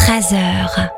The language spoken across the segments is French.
13h.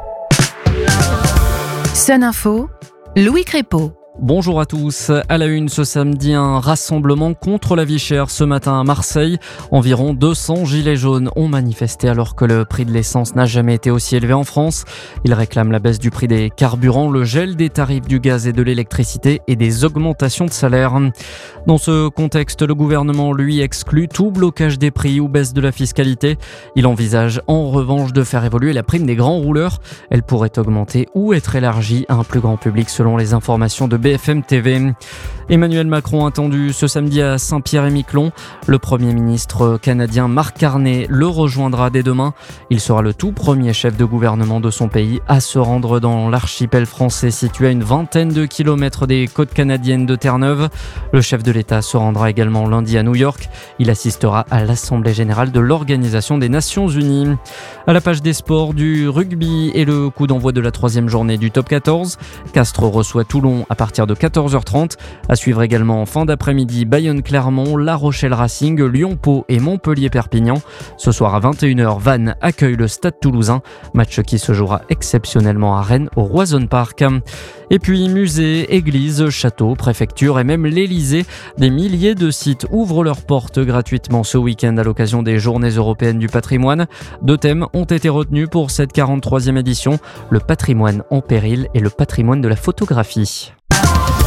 Sun Info, Louis Crépeau. Bonjour à tous. À la une ce samedi, un rassemblement contre la vie chère ce matin à Marseille. Environ 200 gilets jaunes ont manifesté alors que le prix de l'essence n'a jamais été aussi élevé en France. Ils réclament la baisse du prix des carburants, le gel des tarifs du gaz et de l'électricité et des augmentations de salaire. Dans ce contexte, le gouvernement, lui, exclut tout blocage des prix ou baisse de la fiscalité. Il envisage en revanche de faire évoluer la prime des grands rouleurs. Elle pourrait augmenter ou être élargie à un plus grand public selon les informations de BFM TV. Emmanuel Macron attendu ce samedi à Saint-Pierre-et-Miquelon. Le Premier ministre canadien Mark Carney le rejoindra dès demain. Il sera le tout premier chef de gouvernement de son pays à se rendre dans l'archipel français situé à une vingtaine de kilomètres des côtes canadiennes de Terre-Neuve. Le chef de l'État se rendra également lundi à New York. Il assistera à l'Assemblée générale de l'Organisation des Nations Unies. À la page des sports, du rugby et le coup d'envoi de la 3e journée du top 14. Castres reçoit Toulon à partir de 14h30. À suivre également en fin d'après-midi Bayonne-Clermont, La Rochelle-Racing, Lyon-Pau et Montpellier-Perpignan. Ce soir à 21h, Vannes accueille le Stade Toulousain. Match qui se jouera exceptionnellement à Rennes au Roison Park. Et puis musées, églises, châteaux, préfectures et même l'Elysée. Des milliers de sites ouvrent leurs portes gratuitement ce week-end à l'occasion des Journées européennes du patrimoine. 2 thèmes ont été retenus pour cette 43e édition, le patrimoine en péril et le patrimoine de la photographie.